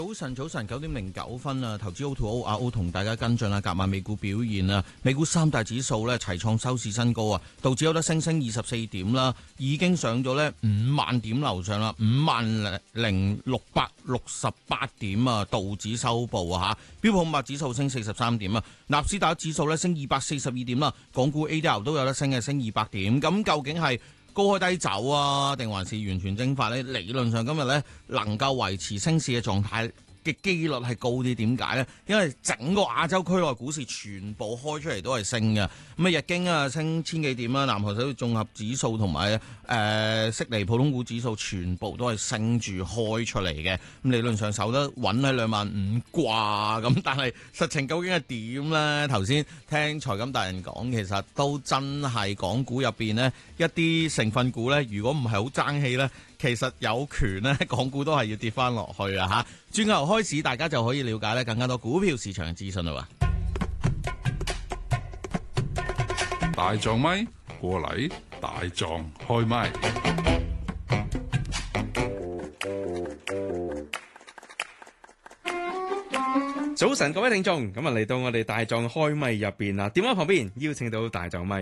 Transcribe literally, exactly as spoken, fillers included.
早晨，早晨九點零九分啊！投資 O to O 阿 O 同大家跟進啊，夾晚美股表現啊，美股三大指數咧齊創收市新高啊，道指有得升升二十四點啦，已經上咗咧五萬點樓上啦，五萬零六百六十八點啊，道指收報啊嚇，標普五百指數升四十三點啊，納斯達克指數咧升二百四十二點啦，港股 A D R 都有得升嘅，升二百點，咁究竟係高開低走啊，定還是完全蒸發呢？理論上今日呢能夠維持升市嘅狀態嘅機率係高啲，點解呢？因為整個亞洲區內股市全部開出嚟都係升嘅，咁啊日經啊升千幾點啦，南韓首綜合指數同埋誒悉尼普通股指數全部都係升住開出嚟嘅，咁理論上守得穩喺兩萬五掛，咁但係實情究竟係點呢？頭先聽財金大人講，其實都真係港股入邊呢一啲成分股呢，如果唔係好爭氣呢，其實有權呢港股都係要跌翻落去啊嚇！轉牛開始，大家就可以了解咧更加多股票市場嘅資訊啦。 大撞咪過嚟，大撞開咪。 早晨，各位聽眾，咁啊嚟到我哋大撞開咪入邊啦，電話旁邊邀請到大撞咪